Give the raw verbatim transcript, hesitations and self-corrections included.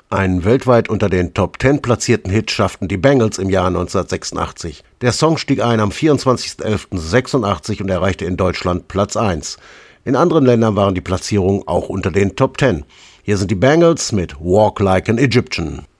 Einen weltweit unter den Top Ten platzierten Hit schafften die Bangles im Jahr neunzehnhundertsechsundachtzig. Der Song stieg ein am vierundzwanzigsten elften sechsundachtzig und erreichte in Deutschland Platz eins. In anderen Ländern waren die Platzierungen auch unter den Top Ten. Hier sind die Bangles mit Walk Like an Egyptian.